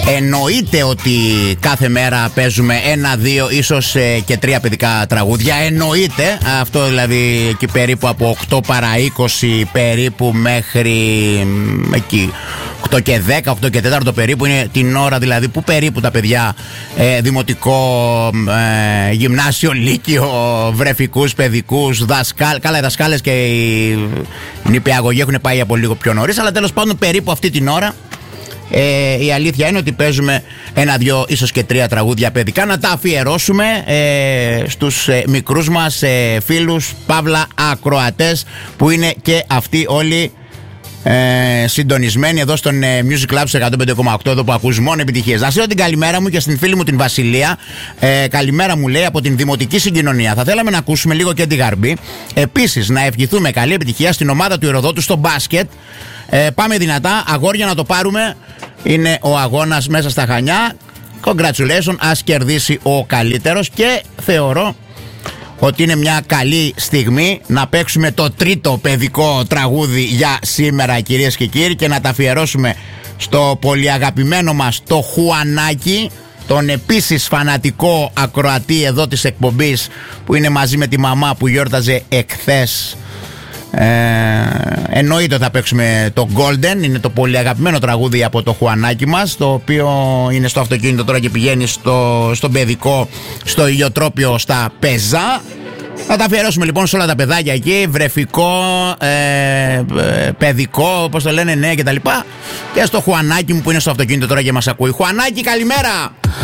Εννοείται ότι κάθε μέρα παίζουμε 1, 2, ίσως και 3 παιδικά τραγούδια. Εννοείται. Αυτό δηλαδή εκεί περίπου από 8 παρά 20 περίπου μέχρι εκεί 8 και 10, 8 και 4 περίπου είναι την ώρα δηλαδή που περίπου τα παιδιά δημοτικό, γυμνάσιο, λύκειο, βρεφικούς, παιδικούς, καλά οι δασκάλες και οι νηπιαγωγοί έχουν πάει από λίγο πιο νωρίς, αλλά τέλος πάντων περίπου αυτή την ώρα η αλήθεια είναι ότι παίζουμε 1, 2, ίσως και 3 τραγούδια παιδικά να τα αφιερώσουμε στους μικρούς μας φίλους, παύλα ακροατές, που είναι και αυτοί όλοι συντονισμένοι εδώ στον Music Club 105,8, εδώ που ακούς μόνο επιτυχίες. Να στείλω την καλημέρα μου και στην φίλη μου την Βασιλεία. Καλημέρα μου λέει από την Δημοτική Συγκοινωνία. Θα θέλαμε να ακούσουμε λίγο και τη Γαρμπή. Επίσης να ευχηθούμε καλή επιτυχία στην ομάδα του Ηρωδότου στο μπάσκετ. Πάμε δυνατά, αγόρια, να το πάρουμε. Είναι ο αγώνας μέσα στα Χανιά. Congratulations, ας κερδίσει ο καλύτερος. Και θεωρώ ότι είναι μια καλή στιγμή να παίξουμε το τρίτο παιδικό τραγούδι για σήμερα, κυρίες και κύριοι, και να τα αφιερώσουμε στο πολύ αγαπημένο μας το Χουανάκι, τον επίσης φανατικό ακροατή εδώ της εκπομπής, που είναι μαζί με τη μαμά που γιόρταζε εκθές. Εννοείται θα παίξουμε το Golden, είναι το πολύ αγαπημένο τραγούδι από το Χουανάκι μας, το οποίο είναι στο αυτοκίνητο τώρα και πηγαίνει στον παιδικό, στο ηλιοτρόπιο στα Πεζά. Θα τα αφιερώσουμε λοιπόν σε όλα τα παιδάκια εκεί, βρεφικό, παιδικό, όπως το λένε, ναι, και τα λοιπά, και στο Χουανάκι μου που είναι στο αυτοκίνητο τώρα και μας ακούει. Χουανάκι, καλημέρα!